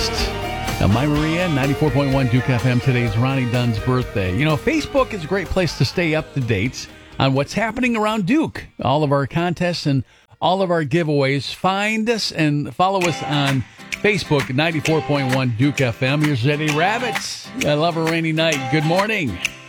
contest. Now, my Maria, 94.1 Duke FM. Today's Ronnie Dunn's birthday. You know, Facebook is a great place to stay up to date on what's happening around Duke. All of our contests and all of our giveaways. Find us and follow us on Facebook, 94.1 Duke FM. Here's Eddie Rabbits. I love a rainy night. Good morning.